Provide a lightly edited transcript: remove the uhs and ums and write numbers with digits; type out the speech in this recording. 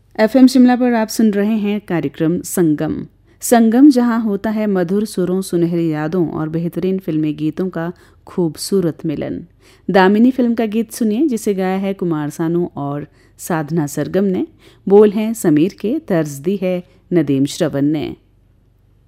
FM Shimla पर आप सुन रहे हैं कार्यक्रम संगम। संगम जहां होता है मधुर सुरों, सुनहरी यादों और बेहतरीन फिल्मी गीतों का खूबसूरत मिलन। दामिनी फिल्म का गीत सुनिए जिसे गाया है कुमार सानू और साधना सरगम ने। बोल हैं समीर के, तर्ज दी है नदीम श्रवण ने।